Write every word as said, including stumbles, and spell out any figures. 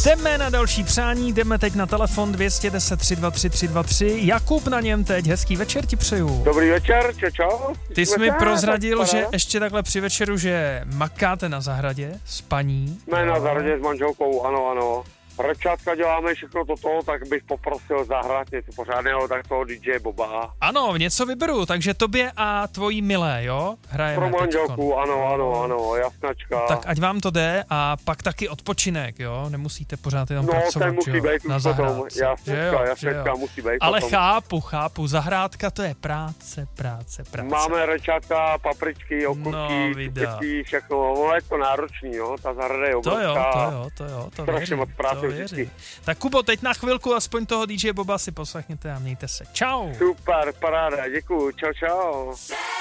Jdeme na další přání, jdeme teď na telefon dvě jedna nula tři dva tři tři dva tři. Jakub na něm teď, hezký večer ti přeju. Dobrý večer, čau, čau. Ty jsi mi prozradil, že ještě takhle při večeru, že makáte na zahradě s paní. Jsme na zahradě s manželkou, ano, ano. Rečátka děláme všechno toto, tak bych poprosil zahrát něco pořádného, tak toho D J Boba. Ano, něco vyberu, takže tobě a tvojí milé, jo? Hrajeme pro manželku, teďkon. ano, ano, ano, jasnačka. Tak ať vám to jde a pak taky odpočinek, jo? Nemusíte pořád jenom no, pracovat, ten musí jo? Být Na zahrádce. Jasnačka, jasnačka musí být Ale potom. chápu, chápu, zahrádka to je práce, práce, práce. Máme rečátka, papričky, okurky, no, všechno, no je to náročný, jo, ta zahrada je obrovská. To jo, to jo, to jo, to strašně moc práce vždycky. Tak Kubo, teď na chvilku aspoň toho D J Boba si poslechněte a mějte se. Čau. Super, paráda, děkuju, čau, čau.